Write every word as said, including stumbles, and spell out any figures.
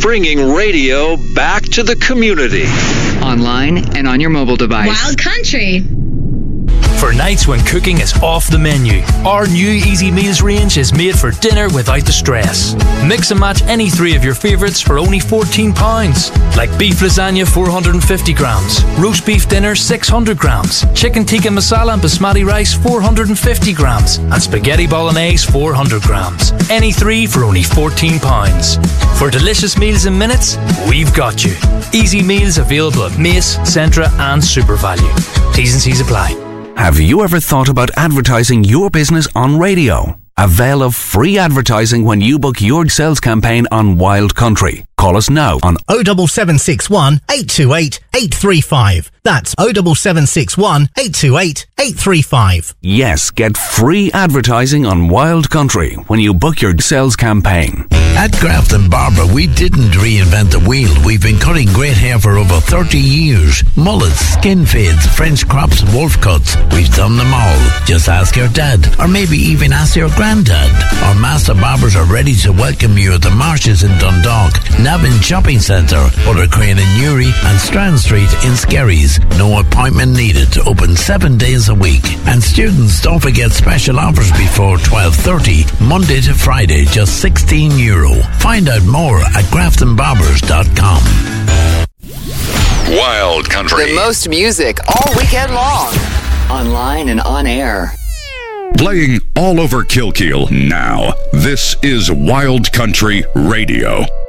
bringing radio back to the community. Online and on your mobile device. Wild Country. For nights when cooking is off the menu, our new Easy Meals range is made for dinner without the stress. Mix and match any three of your favourites for only fourteen pounds. Like beef lasagna four hundred fifty grams, roast beef dinner six hundred grams, chicken tikka masala and basmati rice four hundred fifty grams, and spaghetti bolognese four hundred grams. Any three for only fourteen pounds. For delicious meals in minutes, we've got you. Easy Meals available at Mace, Centra and SuperValue. T's and C's apply. Have you ever thought about advertising your business on radio? Avail of free advertising when you book your sales campaign on Wild Country. Call us now on oh seven seven six one, eight two eight, eight three five. That's oh seven seven six one, eight two eight, eight three five. Yes, get free advertising on Wild Country when you book your sales campaign. At Grafton Barber, we didn't reinvent the wheel. We've been cutting great hair for over thirty years. Mullets, skin fades, French crops and wolf cuts. We've done them all. Just ask your dad, or maybe even ask your granddad. Our master barbers are ready to welcome you at the Marshes in Dundalk, Navan Shopping Centre, Buttercrane in Newry, and Strand Street in Skerries. No appointment needed. Open seven days a week. And students, don't forget special offers before twelve thirty, Monday to Friday, just sixteen euro. Find out more at grafton barbers dot com. Wild Country. The most music all weekend long. Online and on air. Playing all over Kilkeel now. This is Wild Country Radio.